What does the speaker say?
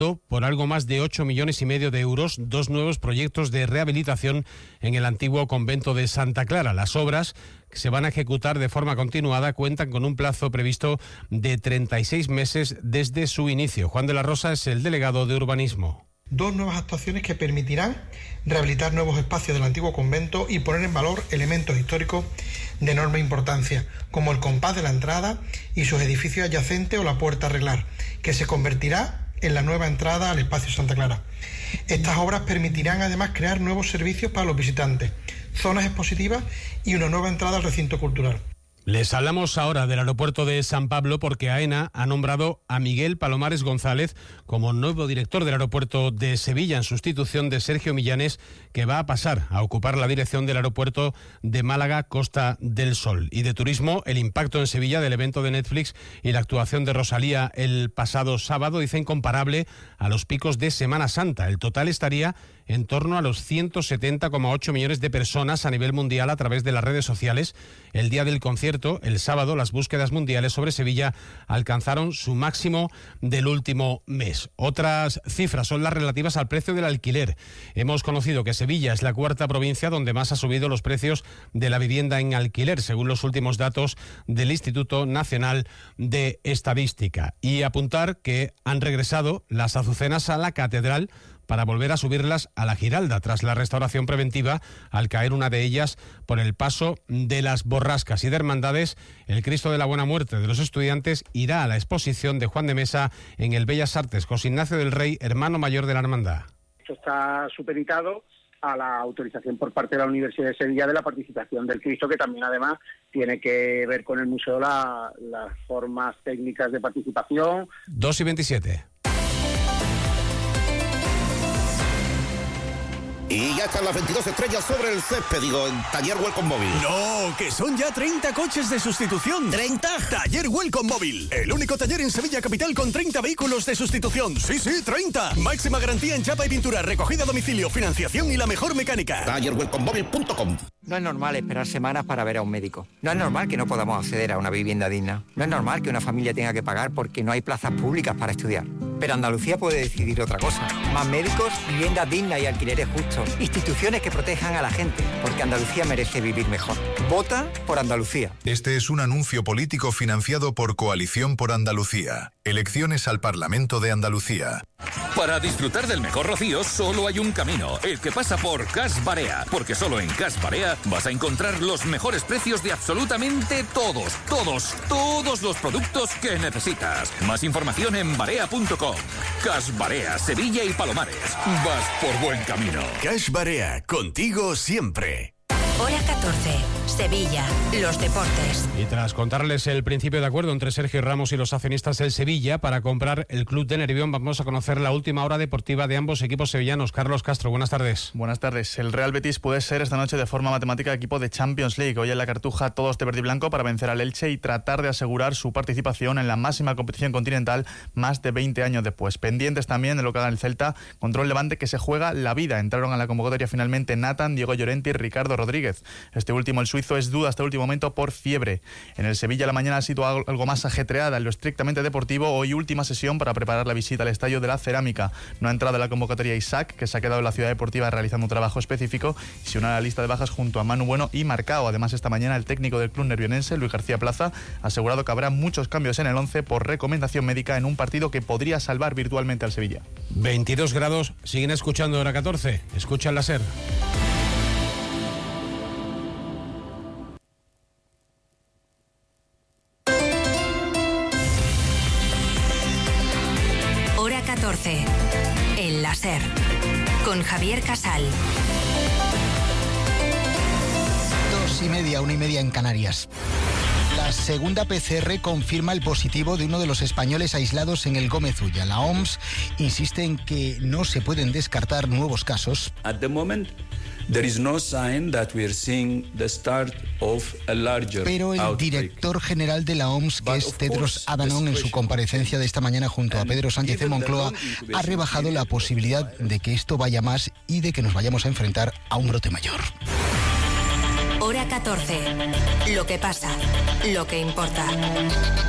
por algo más de 8,5 millones de euros 2 nuevos proyectos de rehabilitación en el antiguo convento de Santa Clara. Las obras, que se van a ejecutar de forma continuada, cuentan con un plazo previsto de 36 meses desde su inicio. Juan de la Rosa es el delegado de urbanismo. 2 nuevas actuaciones que permitirán rehabilitar nuevos espacios del antiguo convento y poner en valor elementos históricos de enorme importancia, como el compás de la entrada y sus edificios adyacentes o la puerta a arreglar, que se convertirá en la nueva entrada al espacio Santa Clara. Estas obras permitirán además crear nuevos servicios para los visitantes, zonas expositivas y una nueva entrada al recinto cultural. Les hablamos ahora del aeropuerto de San Pablo porque AENA ha nombrado a Miguel Palomares González como nuevo director del aeropuerto de Sevilla en sustitución de Sergio Millanes, que va a pasar a ocupar la dirección del aeropuerto de Málaga Costa del Sol. Y de turismo, el impacto en Sevilla del evento de Netflix y la actuación de Rosalía el pasado sábado dicen comparable a los picos de Semana Santa. El total estaría en torno a los 170,8 millones de personas a nivel mundial a través de las redes sociales. El día del concierto, el sábado, las búsquedas mundiales sobre Sevilla alcanzaron su máximo del último mes. Otras cifras son las relativas al precio del alquiler. Hemos conocido que Sevilla es la 4ª provincia donde más ha subido los precios de la vivienda en alquiler, según los últimos datos del Instituto Nacional de Estadística. Y apuntar que han regresado las azucenas a la catedral para volver a subirlas a la Giralda, tras la restauración preventiva, al caer una de ellas por el paso de las borrascas. Y de hermandades, el Cristo de la Buena Muerte de los Estudiantes irá a la exposición de Juan de Mesa en el Bellas Artes, José Ignacio del Rey, hermano mayor de la hermandad. Esto está supeditado a la autorización por parte de la Universidad de Sevilla de la participación del Cristo, que también además tiene que ver con el museo las formas técnicas de participación. 2:27. Y ya están las 22 estrellas sobre el césped, en Taller Welcome Móvil. ¡No! ¡Que son ya 30 coches de sustitución! ¿30? Taller Welcome Móvil. El único taller en Sevilla Capital con 30 vehículos de sustitución. ¡Sí, 30! Máxima garantía en chapa y pintura, recogida a domicilio, financiación y la mejor mecánica. TallerWelcomeMóvil.com. No es normal esperar semanas para ver a un médico. No es normal que no podamos acceder a una vivienda digna. No es normal que una familia tenga que pagar porque no hay plazas públicas para estudiar. Pero Andalucía puede decidir otra cosa. Más médicos, viviendas dignas y alquileres justos. Instituciones que protejan a la gente, porque Andalucía merece vivir mejor. Vota por Andalucía. Este es un anuncio político financiado por Coalición por Andalucía. Elecciones al Parlamento de Andalucía. Para disfrutar del mejor rocío solo hay un camino, el que pasa por Cash Barea, porque solo en Cash Barea vas a encontrar los mejores precios de absolutamente todos los productos que necesitas. Más información en barea.com. Cash Barea, Sevilla y Palomares. Vas por buen camino. Cash Barea, contigo siempre. Hora 14, Sevilla, los deportes. Y tras contarles el principio de acuerdo entre Sergio Ramos y los accionistas del Sevilla para comprar el club de Nervión, vamos a conocer la última hora deportiva de ambos equipos sevillanos. Carlos Castro, buenas tardes. Buenas tardes. El Real Betis puede ser esta noche de forma matemática equipo de Champions League. Hoy en la Cartuja todos de verde y blanco para vencer al Elche y tratar de asegurar su participación en la máxima competición continental más de 20 años después. Pendientes también de lo que haga el Celta contra un Levante que se juega la vida. Entraron a la convocatoria finalmente Nathan, Diego Llorente y Ricardo Rodríguez. Este último, el suizo, es duda hasta el último momento por fiebre. En el Sevilla la mañana ha sido algo más ajetreada en lo estrictamente deportivo. Hoy última sesión para preparar la visita al Estadio de la Cerámica. No ha entrado en la convocatoria Isaac, que se ha quedado en la ciudad deportiva realizando un trabajo específico, y se une a la lista de bajas junto a Manu Bueno y Marcao. Además, esta mañana el técnico del club nervionense, Luis García Plaza, ha asegurado que habrá muchos cambios en el 11 por recomendación médica en un partido que podría salvar virtualmente al Sevilla. 22 grados, siguen escuchando Hora 14, escuchan la SER. Hora 14, en la SER, con Javier Casal. 2:30, 1:30 en Canarias. La segunda PCR confirma el positivo de uno de los españoles aislados en el Gómez Ulla. La OMS insiste en que no se pueden descartar nuevos casos. At the moment, there is no sign that we are seeing the start of a larger Pero el outbreak. director general de la OMS, que es Tedros Adhanom, en su comparecencia de esta mañana junto a Pedro Sánchez en Moncloa, ha rebajado la posibilidad de que esto vaya más y de que nos vayamos a enfrentar a un brote mayor. Hora 14, lo que pasa, lo que importa.